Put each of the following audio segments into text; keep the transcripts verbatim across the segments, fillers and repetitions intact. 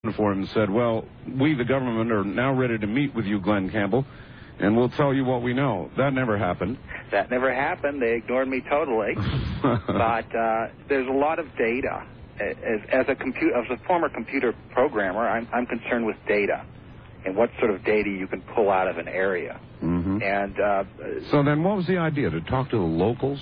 for him and said, well, we, the government, are now ready to meet with you, Glenn Campbell, and we'll tell you what we know. That never happened. That never happened. They ignored me totally. But uh, there's a lot of data. As, as, a compu- as a former computer programmer, I'm, I'm concerned with data and what sort of data you can pull out of an area. Mm-hmm. And uh, so then what was the idea, to talk to the locals?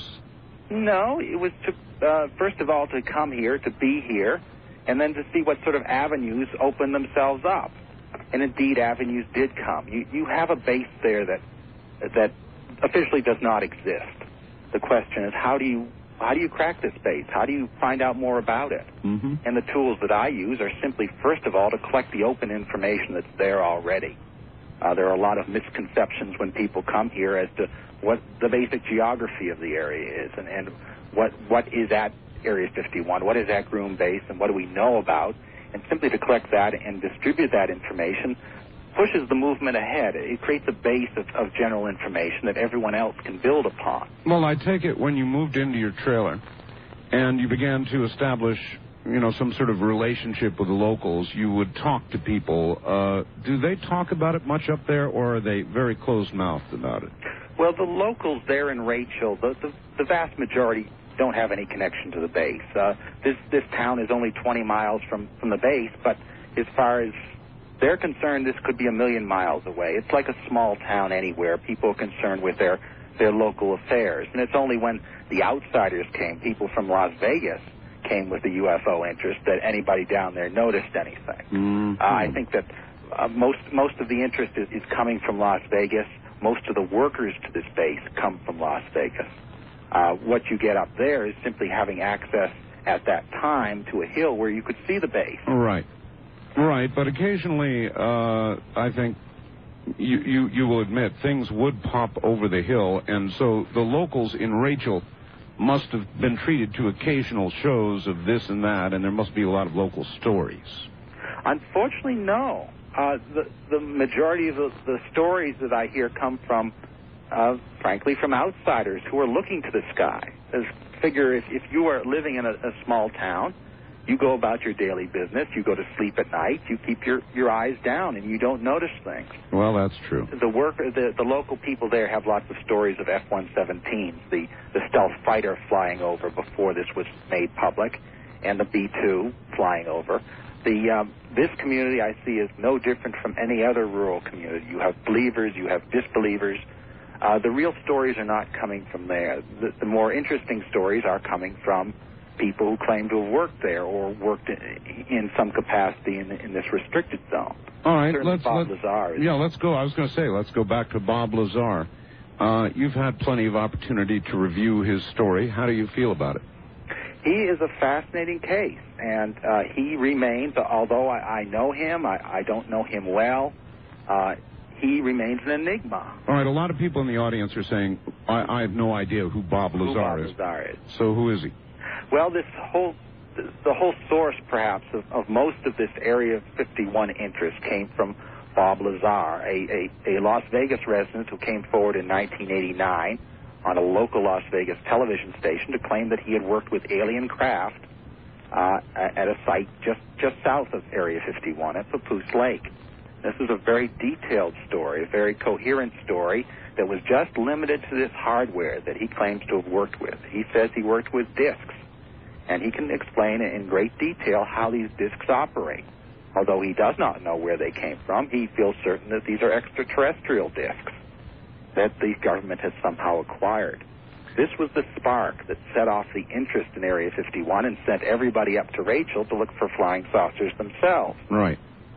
No, it was to, uh, first of all, to come here, to be here, and then to see what sort of avenues open themselves up. And indeed, avenues did come. You, you have a base there that that officially does not exist. The question is, how do you how do you crack this base? How do you find out more about it? Mm-hmm. And the tools that I use are simply, first of all, to collect the open information that's there already. Uh, there are a lot of misconceptions when people come here as to what the basic geography of the area is and, and what what is at Area fifty-one, what is at Groom Base, and what do we know about, and simply to collect that and distribute that information pushes the movement ahead. It creates a base of, of general information that everyone else can build upon. Well, I take it when you moved into your trailer and you began to establish, you know, some sort of relationship with the locals, you would talk to people. Uh, do they talk about it much up there, or are they very closed-mouthed about it? Well, the locals there in Rachel, the, the, the vast majority don't have any connection to the base. Uh, this this town is only twenty miles from, from the base, but as far as they're concerned, this could be a million miles away. It's like a small town anywhere. People are concerned with their, their local affairs. And it's only when the outsiders came, people from Las Vegas came with the U F O interest, that anybody down there noticed anything. Mm-hmm. Uh, I think that uh, most, most of the interest is, is coming from Las Vegas. Most of the workers to this base come from Las Vegas. Uh, what you get up there is simply having access at that time to a hill where you could see the base. Right. Right, but occasionally, uh, I think you, you, you will admit things would pop over the hill, and so the locals in Rachel must have been treated to occasional shows of this and that, and there must be a lot of local stories. Unfortunately, no. Uh, the, the majority of the, the stories that I hear come from Uh, frankly, from outsiders who are looking to the sky. As figure, if, if you are living in a, a small town, you go about your daily business, you go to sleep at night, you keep your, your eyes down, and you don't notice things. Well, that's true. The work, the, the local people there have lots of stories of F one seventeens, the, the stealth fighter flying over before this was made public, and the B two flying over. The um, this community I see is no different from any other rural community. You have believers, you have disbelievers. Uh, the real stories are not coming from there. The, the more interesting stories are coming from people who claim to have worked there or worked in, in some capacity in, in this restricted zone. All right, Certainly let's, Bob let's Lazar is, yeah, let's go. I was going to say, let's go back to Bob Lazar. Uh, you've had plenty of opportunity to review his story. How do you feel about it? He is a fascinating case, and uh, he remains, although I, I know him, I, I don't know him well, uh, he remains an enigma. All right, a lot of people in the audience are saying, I, I have no idea who Bob Lazar who Bob is. Lazar is. So who is he? Well, this whole, the whole source, perhaps, of, of most of this Area fifty-one interest came from Bob Lazar, a, a, a Las Vegas resident who came forward in nineteen eighty-nine on a local Las Vegas television station to claim that he had worked with alien craft uh, at a site just, just south of Area fifty-one at Papoose Lake. This is a very detailed story, a very coherent story that was just limited to this hardware that he claims to have worked with. He says he worked with discs, and he can explain in great detail how these discs operate. Although he does not know where they came from, he feels certain that these are extraterrestrial discs that the government has somehow acquired. This was the spark that set off the interest in Area fifty-one and sent everybody up to Rachel to look for flying saucers themselves. Right.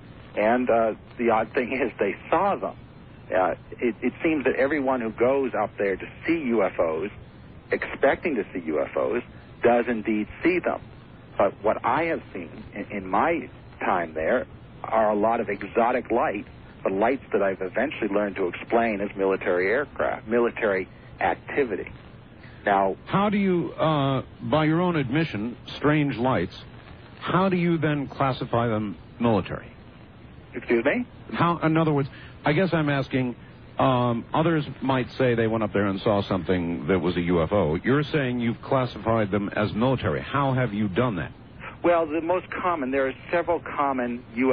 And uh, the odd thing is they saw them. Uh, it, it seems that everyone who goes up there to see U F Os, expecting to see U F Os, does indeed see them. But what I have seen in, in my time there are a lot of exotic lights, but lights that I've eventually learned to explain as military aircraft, military activity. Now, how do you, uh, by your own admission, strange lights, how do you then classify them military? Excuse me? How, in other words, I guess I'm asking, um, others might say they went up there and saw something that was a U F O. You're saying you've classified them as military. How have you done that? Well, the most common, there are several common U